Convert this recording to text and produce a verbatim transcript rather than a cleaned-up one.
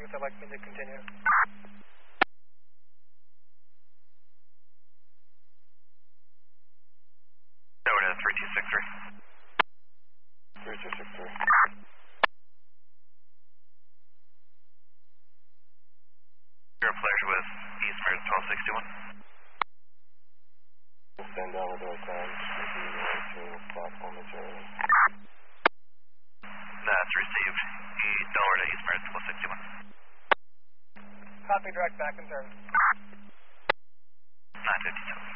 would you like me to continue? Over to three two six three. three two six three. You're a pleasure with Eastern twelve sixty-one. Stand down with those times. Making your way to platform material. That's received. Delaware to Eastern twelve sixty-one. Copy, direct back in turn. nine fifty-seven.